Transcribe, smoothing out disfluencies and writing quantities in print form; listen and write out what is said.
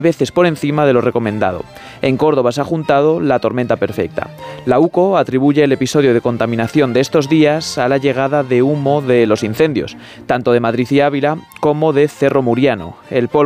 veces por encima de lo recomendado. En Córdoba se ha juntado la tormenta perfecta. La UCO atribuye el episodio de contaminación de estos días a la llegada de humo de los incendios, tanto de Madrid y Ávila como de Cerro Muriano. El polvo